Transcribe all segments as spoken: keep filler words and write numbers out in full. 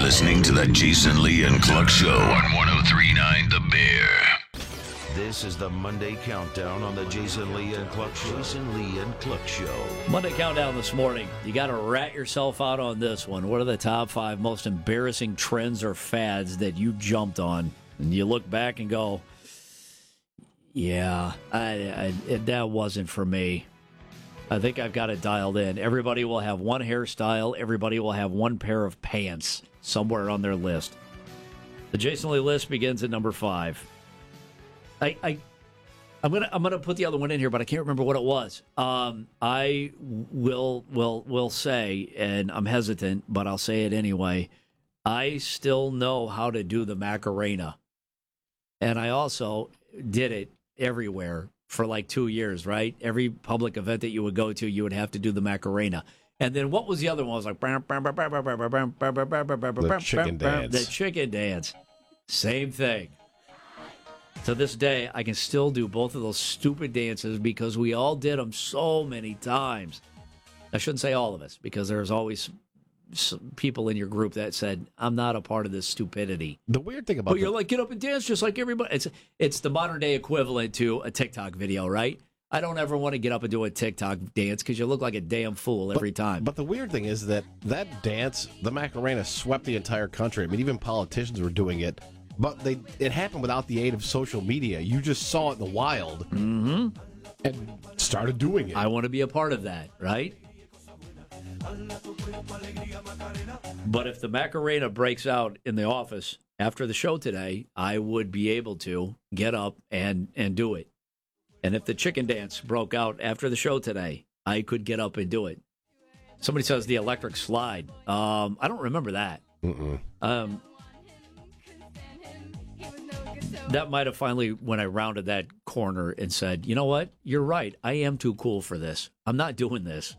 listening to the Jason Lee and Cluck Show on one oh three point nine The Bear. This is the Monday Countdown on the Jason Lee and Cluck Show. Jason Lee and Cluck Show. Monday Countdown this morning. You got to rat yourself out on this one. What are the top five most embarrassing trends or fads that you jumped on? And you look back and go, yeah, I, I, it, that wasn't for me. I think I've got it dialed in. Everybody will have one hairstyle. Everybody will have one pair of pants somewhere on their list. The Jason Lee list begins at number five. I, I, I'm gonna, I'm gonna put the other one in here, but I can't remember what it was. Um, I will, will, will say, and I'm hesitant, but I'll say it anyway. I still know how to do the Macarena, and I also did it everywhere for like two years, right? Every public event that you would go to, you would have to do the Macarena. And then what was the other one? It was like the chicken dance. The chicken dance. Same thing. To this day, I can still do both of those stupid dances because we all did them so many times. I shouldn't say all of us because there's always some people in your group that said, I'm not a part of this stupidity. The weird thing about But you're the- like, get up and dance just like everybody. It's it's the modern day equivalent to a TikTok video, right? I don't ever want to get up and do a TikTok dance because you look like a damn fool every but, time. But the weird thing is that that dance, the Macarena, swept the entire country. I mean, even politicians were doing it. But they it happened without the aid of social media. You just saw it in the wild Mm-hmm. and started doing it. I want to be a part of that, right? But if the Macarena breaks out in the office after the show today, I would be able to get up and, and do it. And if the chicken dance broke out after the show today, I could get up and do it. Somebody says the electric slide. Um, I don't remember that. Mm-mm. Um, that might have finally, when I rounded that corner and said, you know what? You're right. I am too cool for this. I'm not doing this.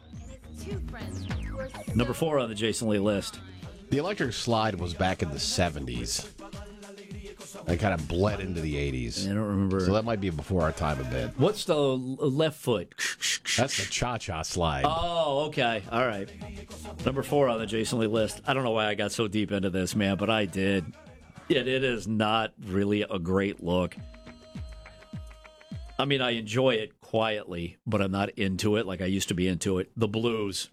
Number four on the Jason Lee list. The electric slide was back in the seventies. It kind of bled into the eighties. I don't remember. So that might be before our time a bit. What's the l- left foot? That's the cha-cha slide. Oh, okay. All right. Number four on the Jason Lee list. I don't know why I got so deep into this, man, but I did. It, it is not really a great look. I mean, I enjoy it quietly, but I'm not into it like I used to be into it. The blues.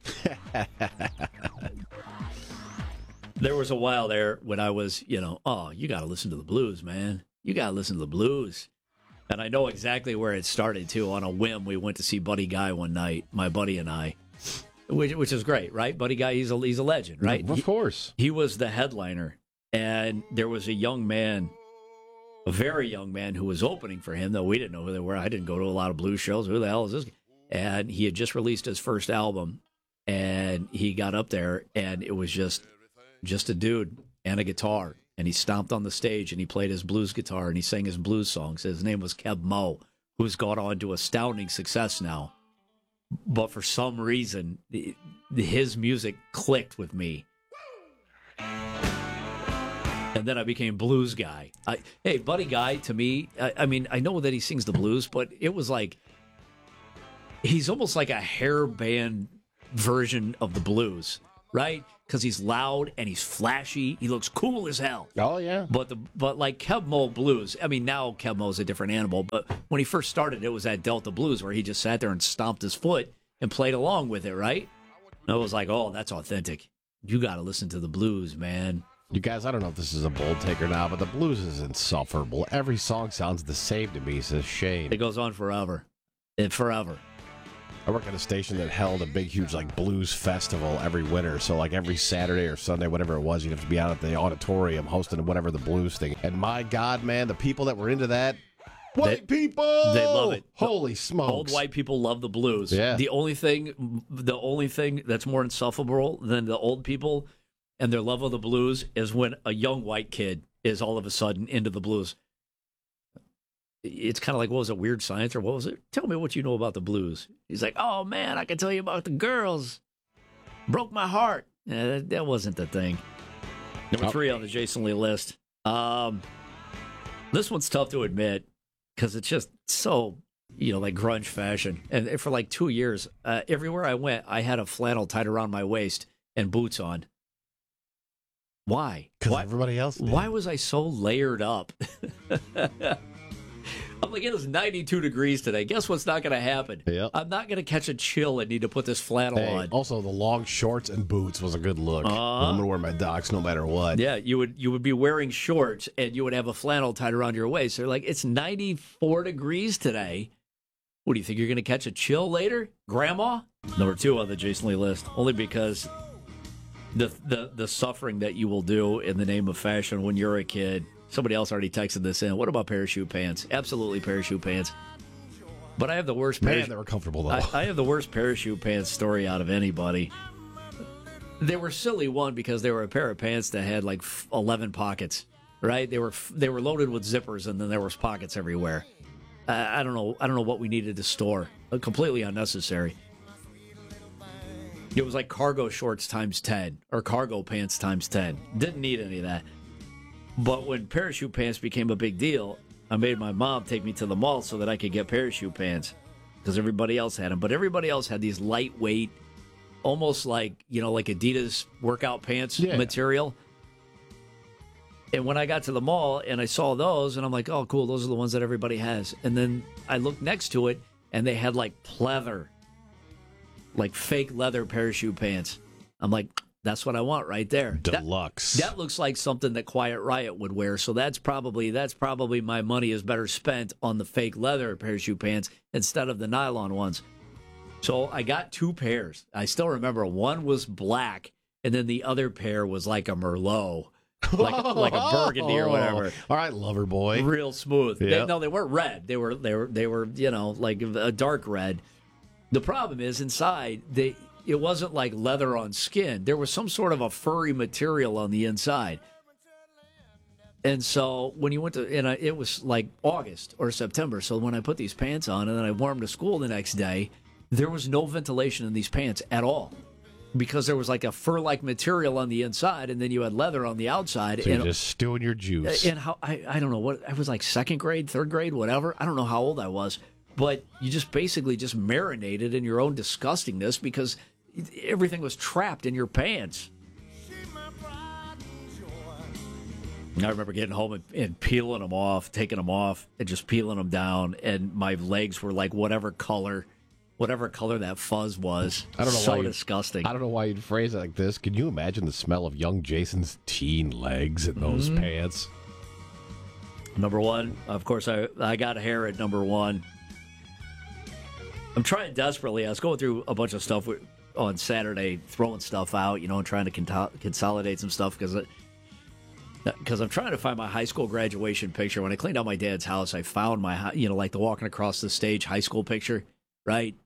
There was a while there when I was, you know, oh, you got to listen to the blues, man. You got to listen to the blues. And I know exactly where it started, too. On a whim, we went to see Buddy Guy one night, my buddy and I, which, which is great, right? Buddy Guy, he's a, he's a legend, right? Of course. He, he was the headliner, and there was a young man, a very young man, who was opening for him, though we didn't know who they were. I didn't go to a lot of blues shows. Who the hell is this? And he had just released his first album, and he got up there, and it was just... just a dude and a guitar, and he stomped on the stage and he played his blues guitar and he sang his blues songs. His name was Keb Mo, who's gone on to astounding success now. But for some reason, his music clicked with me. And then I became blues guy. I, hey, Buddy Guy, to me, I, I mean, I know that he sings the blues, but it was like, he's almost like a hair band version of the blues, right? Because he's loud and he's flashy. He looks cool as hell. Oh, yeah. But the but like Keb Mo blues, I mean, now Keb Mo's a different animal, but when he first started, it was that Delta blues where he just sat there and stomped his foot and played along with it, right? And I was like, oh, that's authentic. You got to listen to the blues, man. You guys, I don't know if this is a bold taker now, but the blues is insufferable. Every song sounds the same to me, says Shane. It goes on forever. And forever. I work at a station that held a big, huge, like, blues festival every winter. So, like, every Saturday or Sunday, whatever it was, you'd have to be out at the auditorium hosting whatever the blues thing. And my God, man, the people that were into that, white They- people! they love it. Holy smokes. Old white people love the blues. Yeah. The only thing, the only thing that's more insufferable than the old people and their love of the blues is when a young white kid is all of a sudden into the blues. It's kind of like, what was it, Weird Science or what was it? Tell me what you know about the blues. He's like, oh, man, I can tell you about the girls. Broke my heart. Yeah, that, that wasn't the thing. Number Oh. three on the Jason Lee list. Um, this one's tough to admit because it's just so, you know, like grunge fashion. And for like two years, uh, everywhere I went, I had a flannel tied around my waist and boots on. Why? Because Why? everybody else did. Why was I so layered up? I'm like, it was ninety-two degrees today. Guess what's not going to happen? Yep. I'm not going to catch a chill and need to put this flannel Hey, on. also, the long shorts and boots was a good look. Uh-huh. I'm going to wear my Docs no matter what. Yeah, you would you would be wearing shorts and you would have a flannel tied around your waist. They're like, it's ninety-four degrees today. What do you think, you're going to catch a chill later, Grandma? Number two on the Jason Lee list, only because the the the suffering that you will do in the name of fashion when you're a kid. Somebody else already texted this in. What about parachute pants? Absolutely parachute pants. But I have the worst Man, parachute. they were comfortable, though. I, I have the worst parachute pants story out of anybody. They were silly, one, because they were a pair of pants that had like eleven pockets, right? They were they were loaded with zippers, and then there was pockets everywhere. Uh, I don't know. I don't know what we needed to store. Uh, completely unnecessary. It was like cargo shorts times ten, or cargo pants times ten. Didn't need any of that. But when parachute pants became a big deal, I made my mom take me to the mall so that I could get parachute pants because everybody else had them. But everybody else had these lightweight, almost like, you know, like Adidas workout pants Yeah. material. And when I got to the mall and I saw those, and I'm like, oh, cool, those are the ones that everybody has. And then I looked next to it, and they had like pleather, like fake leather parachute pants. I'm like, that's what I want right there. Deluxe. That, that looks like something that Quiet Riot would wear. So that's probably that's probably my money is better spent on the fake leather parachute pants instead of the nylon ones. So I got two pairs. I still remember one was black, and then the other pair was like a Merlot, like like a burgundy or whatever. All right, lover boy. Real smooth. Yep. They, no, they weren't red. They were they were they were you know like a dark red. The problem is inside they. It wasn't like leather on skin. There was some sort of a furry material on the inside. And so when you went to, and I, it was like August or September. So when I put these pants on and then I wore them to school the next day, there was no ventilation in these pants at all because there was like a fur-like material on the inside and then you had leather on the outside. So you're and, just stewing your juice. And how, I, I don't know what, I was like second grade, third grade, whatever. I don't know how old I was, but you just basically just marinated in your own disgustingness because everything was trapped in your pants. I remember getting home and, and peeling them off, taking them off, and just peeling them down, and my legs were like whatever color, whatever color that fuzz was. I don't know so why you- disgusting. I don't know why you'd phrase it like this. Can you imagine the smell of young Jason's teen legs in those Mm-hmm. pants? Number one, of course, I I got hair at number one. I'm trying desperately. I was going through a bunch of stuff with, on Saturday, throwing stuff out, you know, and trying to con- consolidate some stuff because because I'm trying to find my high school graduation picture. When I cleaned out my dad's house, I found my, hi- you know, like the walking across the stage high school picture, right?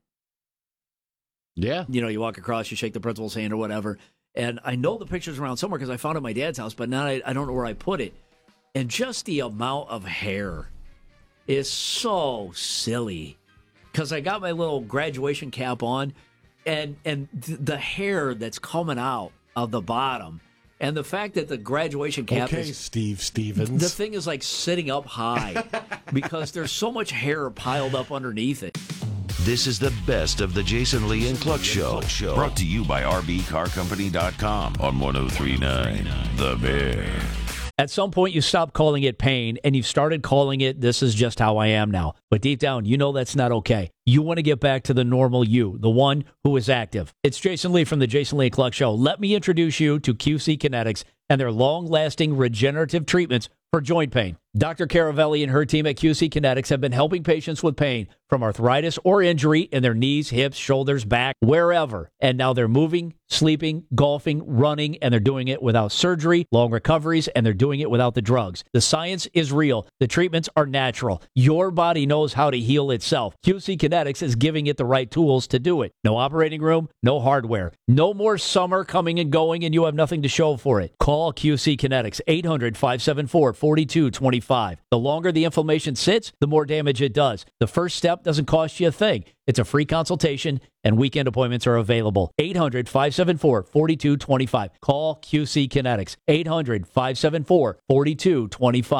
Yeah. You know, you walk across, you shake the principal's hand or whatever. And I know the picture's around somewhere because I found it at my dad's house, but now I, I don't know where I put it. And just the amount of hair is so silly because I got my little graduation cap on. And and th- the hair that's coming out of the bottom, and the fact that the graduation cap Okay, is Steve Stevens. the thing is like sitting up high because there's so much hair piled up underneath it. This is the best of the Jason Lee and Cluck Show. Brought to you by R B Car Company dot com on one oh three point nine The Bear. At some point, you stopped calling it pain, and you've started calling it, this is just how I am now. But deep down, you know that's not okay. You want to get back to the normal you, the one who is active. It's Jason Lee from the Jason Lee and Cluck Show. Let me introduce you to Q C Kinetics and their long-lasting regenerative treatments for joint pain. Doctor Caravelli and her team at Q C Kinetics have been helping patients with pain from arthritis or injury in their knees, hips, shoulders, back, wherever. And now they're moving, sleeping, golfing, running, and they're doing it without surgery, long recoveries, and they're doing it without the drugs. The science is real. The treatments are natural. Your body knows how to heal itself. Q C Kinetics is giving it the right tools to do it. No operating room, no hardware. No more summer coming and going and you have nothing to show for it. Call Q C Kinetics, eight hundred, five seven four, four two two five. The longer the inflammation sits, the more damage it does. The first step doesn't cost you a thing. It's a free consultation, and weekend appointments are available. eight hundred, five seven four, four two two five. Call Q C Kinetics. eight hundred, five seven four, four two two five.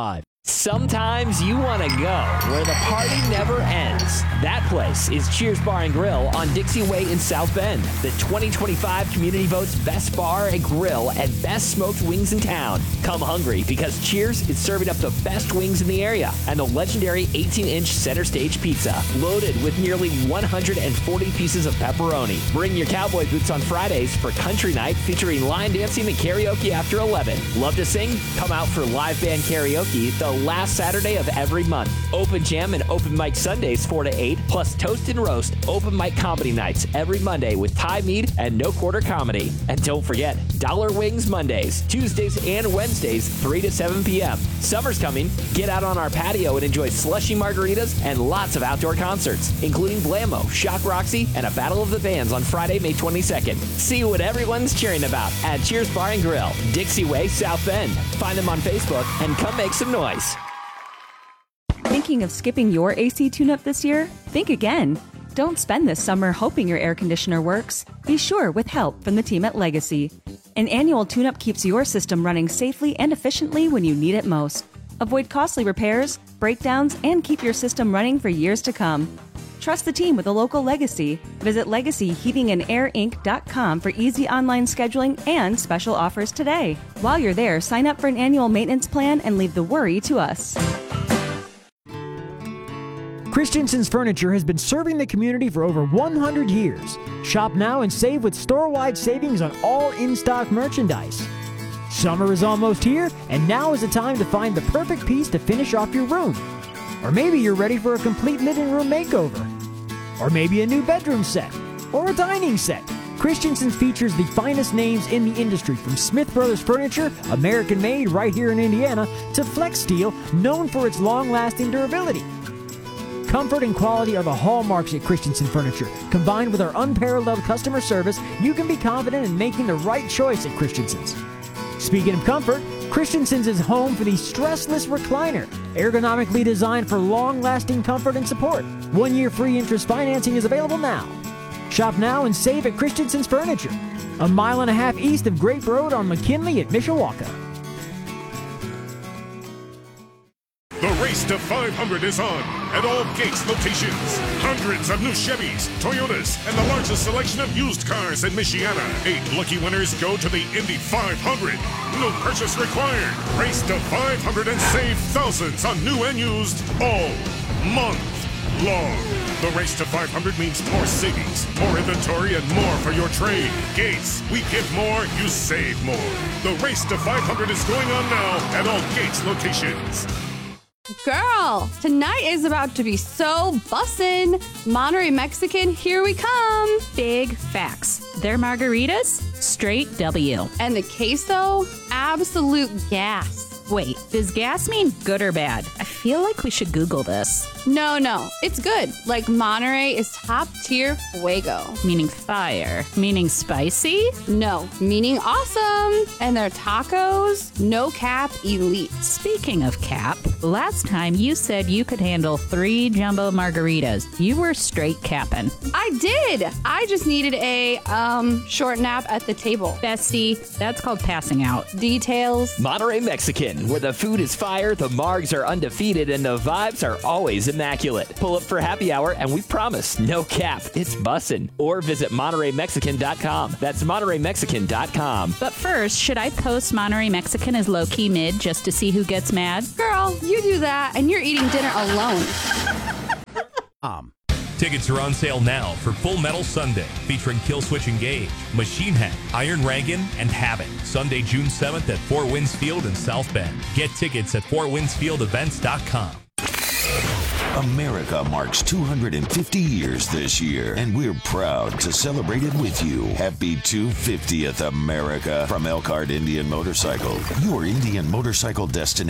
Sometimes you want to go where the party never ends. That place is Cheers Bar and Grill on Dixie Way in South Bend. The twenty twenty-five Community Votes Best Bar and Grill and Best Smoked Wings in town. Come hungry because Cheers is serving up the best wings in the area and the legendary eighteen-inch center stage pizza loaded with nearly one hundred forty pieces of pepperoni. Bring your cowboy boots on Fridays for country night featuring line dancing and karaoke after eleven. Love to sing? Come out for live band karaoke the last Saturday of every month. Open jam and open mic Sundays four to eight, plus toast and roast open mic comedy nights every Monday with Ty Mead and No Quarter Comedy. And don't forget, Dollar Wings Mondays, Tuesdays and Wednesdays, three to seven p.m. Summer's coming. Get out on our patio and enjoy slushy margaritas and lots of outdoor concerts, including Blammo, Shock Roxy, and a Battle of the Bands on Friday, May twenty-second. See what everyone's cheering about at Cheers Bar and Grill, Dixie Way, South Bend. Find them on Facebook and come make some noise. Thinking of skipping your A C tune-up this year? Think again. Don't spend this summer hoping your air conditioner works. Be sure with help from the team at Legacy. An annual tune-up keeps your system running safely and efficiently when you need it most. Avoid costly repairs, breakdowns, and keep your system running for years to come. Trust the team with a local Legacy. Visit legacy heating and air inc dot com for easy online scheduling and special offers today. While you're there, sign up for an annual maintenance plan and leave the worry to us. Christensen's Furniture has been serving the community for over one hundred years. Shop now and save with store-wide savings on all in-stock merchandise. Summer is almost here, and now is the time to find the perfect piece to finish off your room. Or maybe you're ready for a complete living room makeover. Or maybe a new bedroom set. Or a dining set. Christensen's features the finest names in the industry, from Smith Brothers Furniture, American-made right here in Indiana, to Flex Steel, known for its long-lasting durability. Comfort and quality are the hallmarks at Christensen Furniture. Combined with our unparalleled customer service, you can be confident in making the right choice at Christensen's. Speaking of comfort, Christensen's is home for the stressless recliner, ergonomically designed for long-lasting comfort and support. One-year free interest financing is available now. Shop now and save at Christensen's Furniture, a mile and a half east of Grape Road on McKinley at Mishawaka. The race to five hundred is on at all Gates locations. Hundreds of new Chevys, Toyotas, and the largest selection of used cars in Michiana. Eight lucky winners go to the Indy five hundred. No purchase required. Race to five hundred and save thousands on new and used all month long. The race to five hundred means more savings, more inventory, and more for your trade. Gates, we give more, you save more. The race to five hundred is going on now at all Gates locations. Girl, tonight is about to be so bussin'. Monterey Mexican, here we come. Big facts. Their margaritas, straight W. And the queso, absolute gas. Wait, does gas mean good or bad? I feel like we should Google this. No, no, it's good. Like Monterey is top tier fuego. Meaning fire. Meaning spicy? No, meaning awesome. And their tacos, no cap elite. Speaking of cap, last time you said you could handle three jumbo margaritas. You were straight capping. I did. I just needed a um short nap at the table. Bestie, that's called passing out. Details. Monterey Mexican, where the food is fire, the margs are undefeated, and the vibes are always immaculate. Pull up for happy hour, and we promise, no cap, it's bussin'. Or visit Monterey Mexican dot com. That's Monterey Mexican dot com. But first, should I post Monterey Mexican as low-key mid just to see who gets mad? Girl, you do that, and you're eating dinner alone. Um. Tickets are on sale now for Full Metal Sunday, featuring Killswitch Engage, Machine Head, Iron Reagan, and Havoc. Sunday, June seventh at Four Winds Field in South Bend. Get tickets at four winds field events dot com. America marks two hundred fifty years this year, and we're proud to celebrate it with you. Happy two hundred fiftieth, America, from Elkhart Indian Motorcycle, your Indian motorcycle destination.